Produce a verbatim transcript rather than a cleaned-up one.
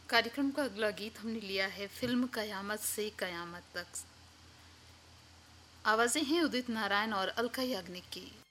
कार्यक्रम का अगला गीत हमने लिया है फिल्म कयामत से कयामत तक। आवाजें हैं उदित नारायण और अलका याग्निक की।